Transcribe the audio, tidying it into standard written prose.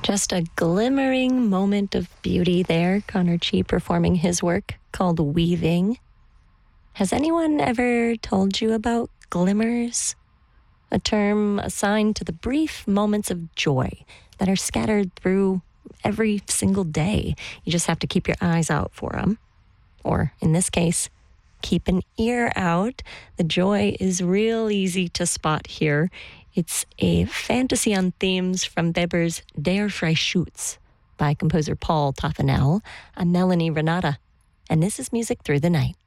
Just a glimmering moment of beauty there. Connor Chi performing his work called Weaving. Has anyone ever told you about glimmers? A term assigned to the brief moments of joy that are scattered through every single day. You just have to keep your eyes out for them. Or in this case, keep an ear out. The joy is real easy to spot here. It's a fantasy on themes from Weber's Der Freischütz by composer Paul Toffanel. I'm Melanie Renata, and this is Music Through the Night.